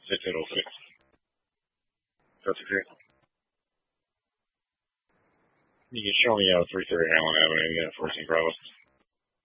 1506. That's okay. You can show me 330 Allen Avenue, 14 Bravo.